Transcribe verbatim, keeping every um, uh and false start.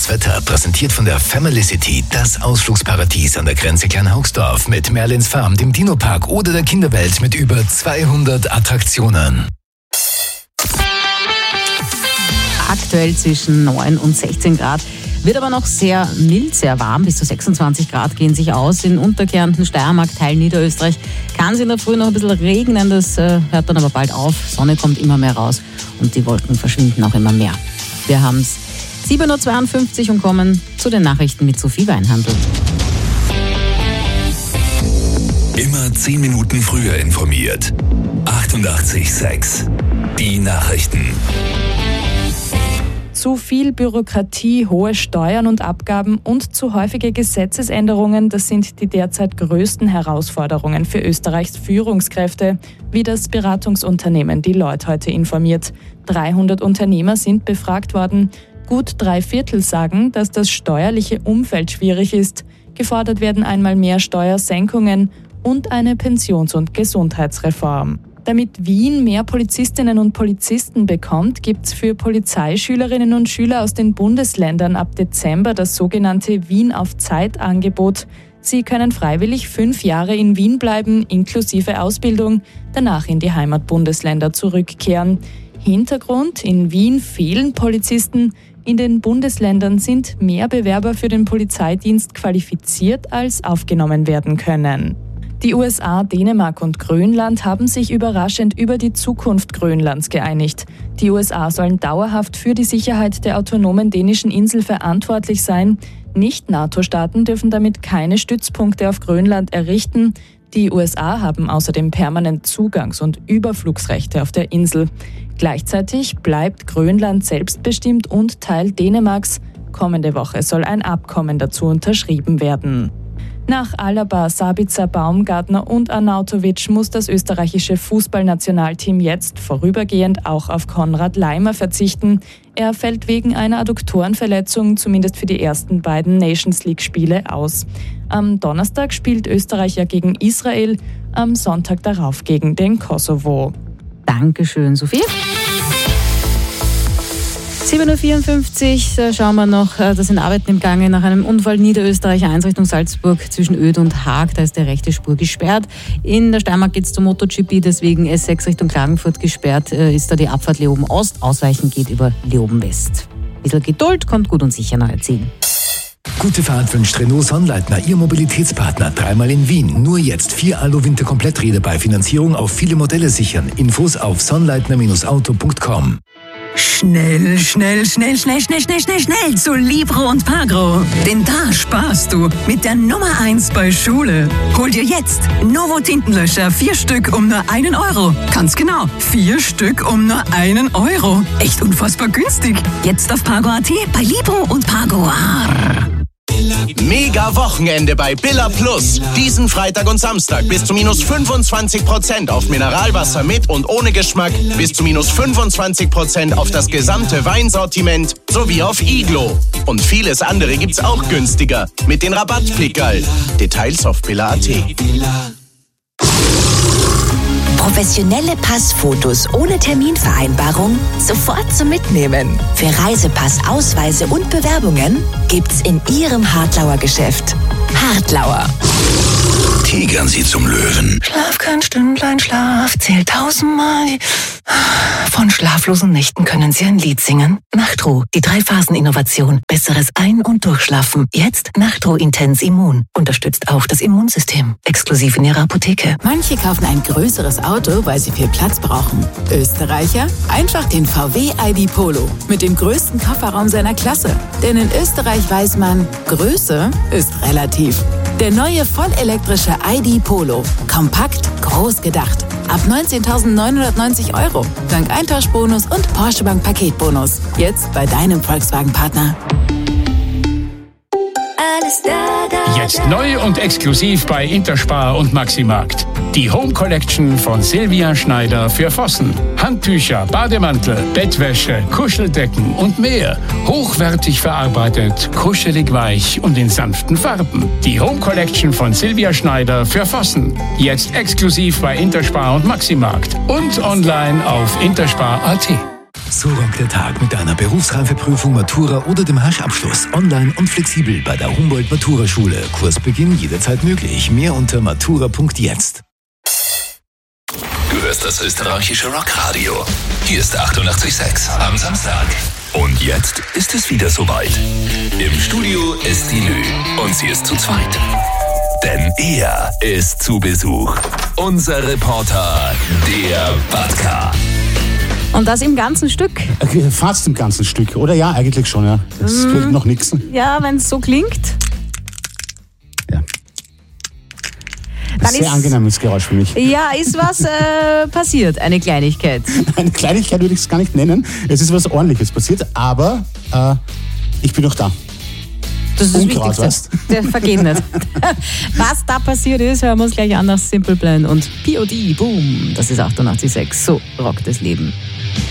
Das Wetter präsentiert von der Familicity, das Ausflugsparadies an der Grenze Kleinhaugsdorf mit Merlins Farm, dem Dino-Park oder der Kinderwelt mit über zweihundert Attraktionen. Aktuell zwischen neun und sechzehn Grad. Wird aber noch sehr mild, sehr warm. Bis zu sechsundzwanzig Grad gehen sich aus. In Unterkärnten, Steiermark, Teil Niederösterreich kann es in der Früh noch ein bisschen regnen. Das äh, hört dann aber bald auf. Sonne kommt immer mehr raus und die Wolken verschwinden auch immer mehr. Wir haben es sieben Uhr zweiundfünfzig und kommen zu den Nachrichten mit Sophie Weinhandel. Immer zehn Minuten früher informiert. achtundachtzig Komma sechs. Die Nachrichten. Zu viel Bürokratie, hohe Steuern und Abgaben und zu häufige Gesetzesänderungen, das sind die derzeit größten Herausforderungen für Österreichs Führungskräfte, wie das Beratungsunternehmen Deloitte heute informiert. dreihundert Unternehmer sind befragt worden. Gut drei Viertel sagen, dass das steuerliche Umfeld schwierig ist. Gefordert werden einmal mehr Steuersenkungen und eine Pensions- und Gesundheitsreform. Damit Wien mehr Polizistinnen und Polizisten bekommt, gibt es für Polizeischülerinnen und Schüler aus den Bundesländern ab Dezember das sogenannte Wien auf Zeit-Angebot. Sie können freiwillig fünf Jahre in Wien bleiben, inklusive Ausbildung, danach in die Heimatbundesländer zurückkehren. Hintergrund: In Wien fehlen Polizisten. In den Bundesländern sind mehr Bewerber für den Polizeidienst qualifiziert, als aufgenommen werden können. Die U S A, Dänemark und Grönland haben sich überraschend über die Zukunft Grönlands geeinigt. Die U S A sollen dauerhaft für die Sicherheit der autonomen dänischen Insel verantwortlich sein. Nicht-NATO-Staaten dürfen damit keine Stützpunkte auf Grönland errichten. Die U S A haben außerdem permanent Zugangs- und Überflugsrechte auf der Insel. Gleichzeitig bleibt Grönland selbstbestimmt und Teil Dänemarks. Kommende Woche soll ein Abkommen dazu unterschrieben werden. Nach Alaba, Sabitzer, Baumgartner und Arnautovic muss das österreichische Fußballnationalteam jetzt vorübergehend auch auf Konrad Laimer verzichten. Er fällt wegen einer Adduktorenverletzung zumindest für die ersten beiden Nations-League-Spiele aus. Am Donnerstag spielt Österreich ja gegen Israel, am Sonntag darauf gegen den Kosovo. Dankeschön, Sophie. sieben Uhr vierundfünfzig, da schauen wir noch, da sind Arbeiten im Gange nach einem Unfall Niederösterreich eins Richtung Salzburg zwischen Oed und Haag. Da ist die rechte Spur gesperrt. In der Steiermark geht es zum MotoGP, deswegen S sechs Richtung Klagenfurt gesperrt, ist da die Abfahrt Leoben Ost. Ausweichen geht über Leoben West. Ein bisschen Geduld, kommt gut und sicher nahe Ziel. Gute Fahrt wünscht Renault Sonnleitner, Ihr Mobilitätspartner. Dreimal in Wien. Nur jetzt vier Alu-Winter-Kompletträder bei Finanzierung auf viele Modelle sichern. Infos auf sonnleitner Bindestrich auto Punkt com. Schnell, schnell, schnell, schnell, schnell, schnell, schnell, schnell zu Libro und Pagro. Denn da sparst du mit der Nummer eins bei Schule. Hol dir jetzt Novo Tintenlöscher, vier Stück um nur einen Euro. Ganz genau, vier Stück um nur einen Euro. Echt unfassbar günstig. Jetzt auf Pagro Punkt at bei Libro und Pagro. Mega Wochenende bei Billa Plus. Diesen Freitag und Samstag bis zu minus fünfundzwanzig Prozent auf Mineralwasser mit und ohne Geschmack, bis zu minus fünfundzwanzig Prozent auf das gesamte Weinsortiment sowie auf Iglo. Und vieles andere gibt's auch günstiger mit den Rabattklickerl. Details auf Billa Punkt at. Professionelle Passfotos ohne Terminvereinbarung sofort zum Mitnehmen. Für Reisepass, Ausweise und Bewerbungen gibt's in Ihrem Hartlauer Geschäft. Hartlauer. Tigern Sie zum Löwen. Schlaf kein Stündlein, Schlaf zählt tausendmal. Von schlaflosen Nächten können Sie ein Lied singen. Nachtruh, die Drei-Phasen-Innovation. Besseres Ein- und Durchschlafen. Jetzt Nachtruh Intens Immun. Unterstützt auch das Immunsystem. Exklusiv in Ihrer Apotheke. Manche kaufen ein größeres Auto, weil sie viel Platz brauchen. Österreicher? Einfach den V W I D Polo. Mit dem größten Kofferraum seiner Klasse. Denn in Österreich weiß man, Größe ist relativ. Der neue vollelektrische I D Polo. Kompakt, groß gedacht. Ab neunzehntausendneunhundertneunzig Euro. Dank Eintauschbonus und Porsche Bank Paketbonus. Jetzt bei deinem Volkswagen-Partner. Alles da, da, Jetzt neu und exklusiv bei Interspar und Maximarkt. Die Home Collection von Silvia Schneider für Vossen. Handtücher, Bademantel, Bettwäsche, Kuscheldecken und mehr. Hochwertig verarbeitet, kuschelig weich und in sanften Farben. Die Home Collection von Silvia Schneider für Vossen. Jetzt exklusiv bei Interspar und Maximarkt. Und online auf interspar punkt at. So rockt der Tag mit einer Berufsreifeprüfung, Matura oder dem Haschabschluss. Online und flexibel bei der Humboldt-Matura-Schule. Kursbeginn jederzeit möglich. Mehr unter matura punkt jetzt. Du hörst das österreichische Rockradio. Hier ist achtundachtzig Komma sechs am Samstag. Und jetzt ist es wieder soweit. Im Studio ist die Lü und sie ist zu zweit. Denn er ist zu Besuch. Unser Reporter, der Batka. Und das im ganzen Stück. Okay, fast im ganzen Stück. Oder ja, eigentlich schon, ja. Es mm. fehlt noch nichts. Ja, wenn es so klingt. Ja. Dann Sehr ist, angenehmes Geräusch für mich. Ja, ist was äh, passiert, eine Kleinigkeit. Eine Kleinigkeit würde ich es gar nicht nennen. Es ist was Ordentliches passiert, aber äh, ich bin noch da. Das ist Unkraut, das weißt? Wichtigste. Der vergeht nicht. Was da passiert ist, hören wir uns gleich an nach Simple Plan und P O D, boom. Das ist achtundachtzig Komma sechs. So rockt das Leben.